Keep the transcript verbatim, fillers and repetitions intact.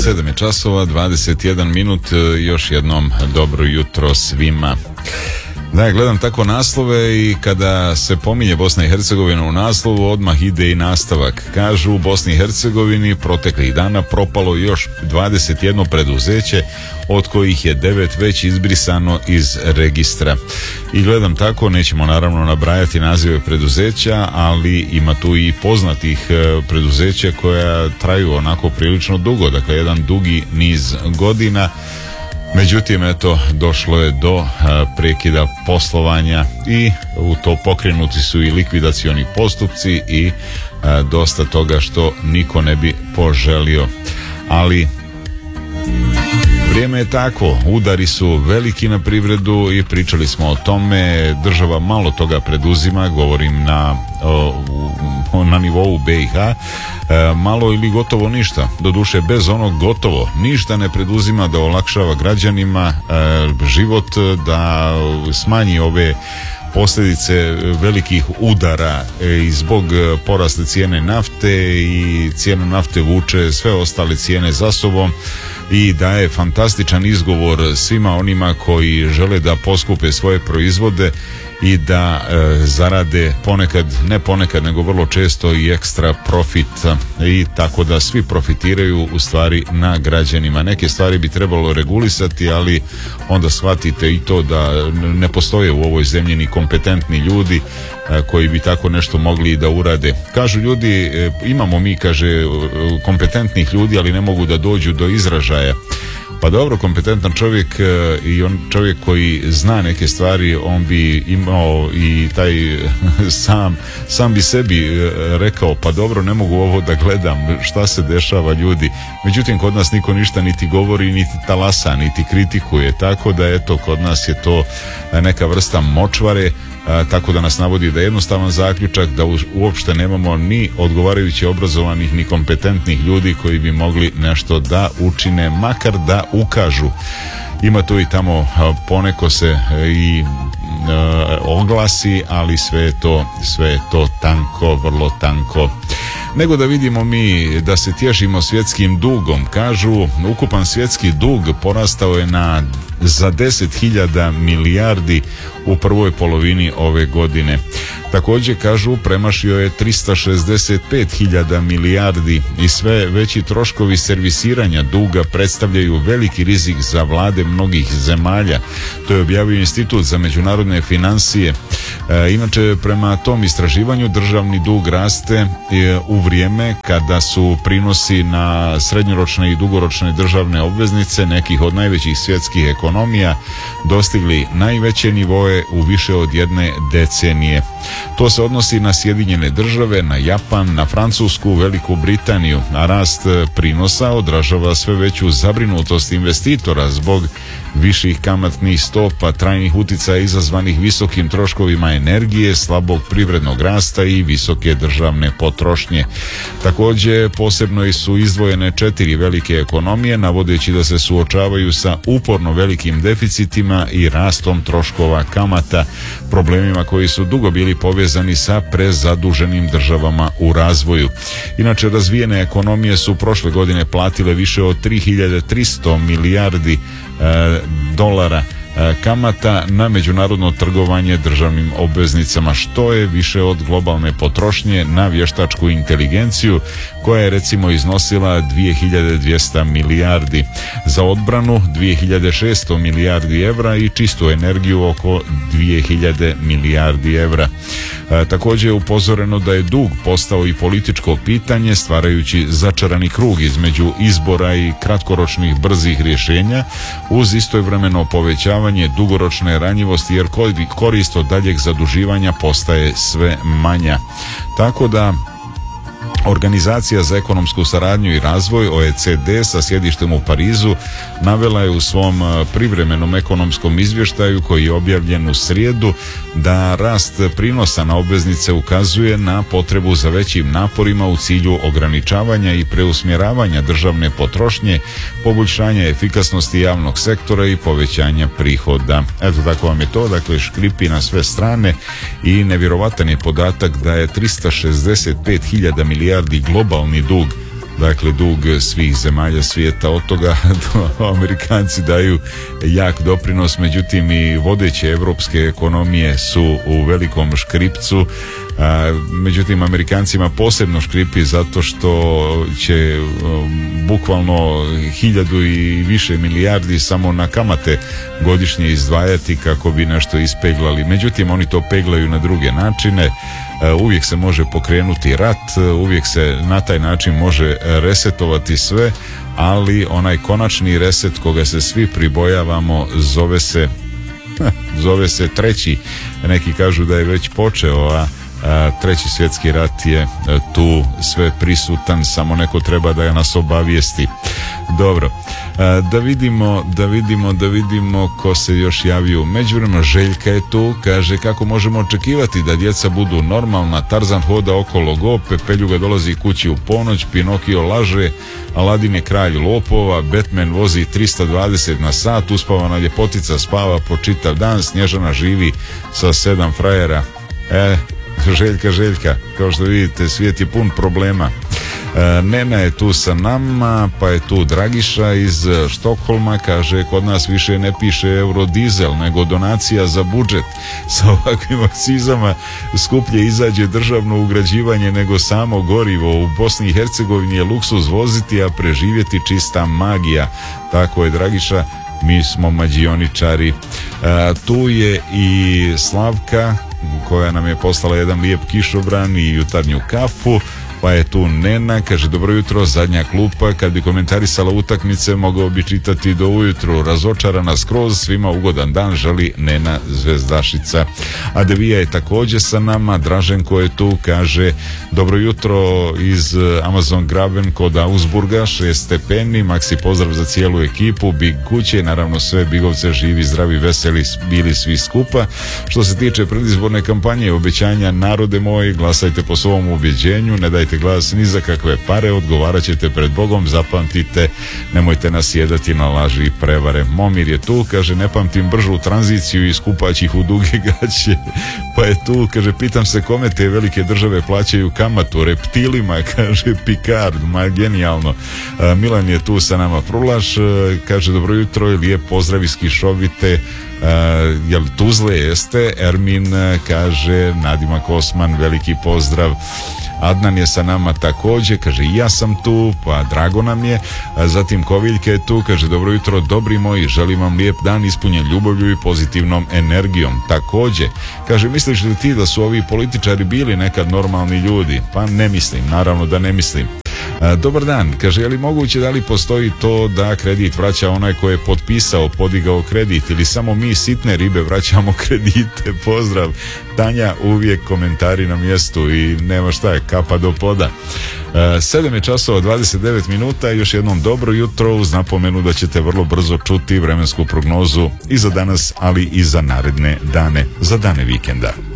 sedam je časova, dvadeset jedan minut, još jednom dobro jutro svima. Da, gledam tako naslove i kada se pominje Bosna i Hercegovina u naslovu, odmah ide i nastavak. Kažu u Bosni i Hercegovini proteklih dana propalo još dvadeset jedno preduzeće, od kojih je devet već izbrisano iz registra. I gledam tako, nećemo naravno nabrajati nazive preduzeća, ali ima tu i poznatih preduzeća koja traju onako prilično dugo, dakle jedan dugi niz godina. Međutim, eto, došlo je do a, prekida poslovanja i u to pokrenuti su i likvidacioni postupci i a, dosta toga što niko ne bi poželio. Ali vrijeme je tako, udari su veliki na privredu i pričali smo o tome, država malo toga preduzima, govorim na, o, na nivou B i H, e, malo ili gotovo ništa, doduše bez onog gotovo ništa ne preduzima da olakšava građanima e, život, da smanji ove posljedice velikih udara i zbog porasle cijene nafte i cijena nafte vuče sve ostale cijene za sobom i daje fantastičan izgovor svima onima koji žele da poskupe svoje proizvode i da e, zarade ponekad, ne ponekad, nego vrlo često i ekstra profit i tako da svi profitiraju u stvari na građanima. Neke stvari bi trebalo regulisati, ali onda shvatite i to da ne postoje u ovoj zemlji ni kompetentni ljudi e, koji bi tako nešto mogli da urade. Kažu ljudi, e, imamo mi, kaže, kompetentnih ljudi, ali ne mogu da dođu do izražaja. Pa dobro, kompetentan čovjek i on čovjek koji zna neke stvari, on bi imao i taj sam, sam bi sebi rekao, pa dobro, ne mogu ovo da gledam, šta se dešava ljudi. Međutim, kod nas niko ništa niti govori, niti talasa, niti kritikuje, tako da eto, kod nas je to neka vrsta močvare. A, tako da nas navodi da je jednostavan zaključak da u, uopšte nemamo ni odgovarajuće obrazovanih ni kompetentnih ljudi koji bi mogli nešto da učine, makar da ukažu. Ima tu i tamo a, poneko se a, i a, oglasi, ali sve je to, sve je to tanko, vrlo tanko. Nego da vidimo mi da se tješimo svjetskim dugom. Kažu, ukupan svjetski dug porastao je na za deset hiljada milijardi u prvoj polovini ove godine. Također, kažu, premašio je trista šezdeset pet hiljada milijardi i sve veći troškovi servisiranja duga predstavljaju veliki rizik za vlade mnogih zemalja. To je objavio Institut za međunarodne financije. E, inače, prema tom istraživanju državni dug raste e, u vrijeme kada su prinosi na srednjoročne i dugoročne državne obveznice nekih od najvećih svjetskih ekonomija dostigli najveće nivoe u više od jedne decenije. To se odnosi na Sjedinjene države, na Japan, na Francusku, Veliku Britaniju, a rast prinosa odražava sve veću zabrinutost investitora zbog viših kamatnih stopa, trajnih uticaja izazvanih visokim troškovima energije, slabog privrednog rasta i visoke državne potrošnje. Također, posebno su izdvojene četiri velike ekonomije, navodeći da se suočavaju sa uporno velikim deficitima i rastom troškova kamata, problemima koji su dugo bili povezani sa prezaduženim državama u razvoju. Inače, razvijene ekonomije su prošle godine platile više od tri hiljade tristo milijardi e, dolara kamata na međunarodno trgovanje državnim obveznicama, što je više od globalne potrošnje na vještačku inteligenciju koja je recimo iznosila dvije hiljade dvjesto milijardi, za odbranu dvije hiljade šesto milijardi evra i čistu energiju oko dvije hiljade milijardi evra. E, također je upozoreno da je dug postao i političko pitanje, stvarajući začarani krug između izbora i kratkoročnih brzih rješenja uz istovremeno povećavanje dugoročne ranjivosti, jer korist od daljeg zaduživanja postaje sve manja. Tako da Organizacija za ekonomsku saradnju i razvoj O E C D sa sjedištem u Parizu navela je u svom privremenom ekonomskom izvještaju koji je objavljen u srijedu da rast prinosa na obveznice ukazuje na potrebu za većim naporima u cilju ograničavanja i preusmjeravanja državne potrošnje, poboljšanja efikasnosti javnog sektora i povećanja prihoda. Eto, tako vam je to, dakle škripi na sve strane i nevjerovatan je podatak da je trista šezdeset pet hiljada milijardi globalni dug dakle dug svih zemalja svijeta. Od toga Amerikanci daju jak doprinos, međutim i vodeće evropske ekonomije su u velikom škripcu. A, međutim Amerikancima posebno škripi zato što će um, bukvalno hiljadu i više milijardi samo na kamate godišnje izdvajati kako bi nešto ispeglali. Međutim oni to peglaju na druge načine. Uh, uvijek se može pokrenuti rat, uh, uvijek se na taj način može resetovati sve, ali onaj konačni reset koga se svi pribojavamo zove se zove se treći. Neki kažu da je već počeo, a A, treći svjetski rat je a, tu sve prisutan, samo neko treba da nas obavijesti. Dobro, a, da vidimo da vidimo da vidimo ko se još javio. Međuvremeno Željka je tu, kaže kako možemo očekivati da djeca budu normalna. Tarzan hoda okolo gope, Peljuga dolazi kući u ponoć, Pinokio laže, Aladin je kralj lopova, Batman vozi trista dvadeset na sat, uspavana ljepotica spava po čitav dan, Snježana živi sa sedam frajera. E, Željka, Željka, kao što vidite, svijet je pun problema. E, Nena je tu sa nama, pa je tu Dragiša iz Štokholma, kaže kod nas više ne piše eurodizel, nego donacija za budžet. Sa ovakvim akcizama skuplje izađe državno ugrađivanje nego samo gorivo. U Bosni i Hercegovini je luksuz voziti, a preživjeti čista magija. Tako je, Dragiša, mi smo mađioničari. E, tu je i Slavka, koja nam je poslala jedan lijep kišobran i jutarnju kafu. Pa je tu Nena, kaže dobro jutro, zadnja klupa, kad bi komentarisala utakmice mogao bi čitati do ujutru. Razočarana skroz, svima ugodan dan želi Nena Zvezdašica. A Devija je također sa nama. Draženko je tu, kaže dobro jutro iz Amazon Graben kod Augsburga, šest stepeni. Maksi pozdrav za cijelu ekipu Big kuće, naravno sve Bigovce živi, zdravi, veseli bili svi skupa. Što se tiče predizborne kampanje i obećanja, narode moji, glasajte po svom ubjeđenju, ne dajte glas ni za kakve pare, odgovarat ćete pred Bogom, zapamtite, nemojte nasjedati na laži i prevare. Momir je tu, kaže ne pamtim bržu tranziciju i skupać ih u duge gaće. Pa je tu, kaže pitam se kome te velike države plaćaju kamatu, reptilima, kaže Picard, ma genijalno. A, Milan je tu sa nama. Prulaš, kaže dobro jutro i lijep pozdrav iz Kišovite. Uh, jel Tuzle jeste? Ermin kaže, Nadimak Osman, veliki pozdrav. Adnan je sa nama također, kaže ja sam tu, pa drago nam je. A zatim Koviljka je tu, kaže dobro jutro dobri moji, želim vam lijep dan ispunjen ljubavlju i pozitivnom energijom. Također, kaže misliš li ti da su ovi političari bili nekad normalni ljudi? Pa ne mislim, naravno da ne mislim. Dobar dan, kaže je li moguće da li postoji to da kredit vraća onaj ko je potpisao, podigao kredit ili samo mi sitne ribe vraćamo kredite? Pozdrav. Tanja, uvijek komentari na mjestu i nema šta je, kapa do poda. sedam je časova dvadeset devet minuta, još jednom dobro jutro uz napomenu da ćete vrlo brzo čuti vremensku prognozu i za danas, ali i za naredne dane, za dane vikenda.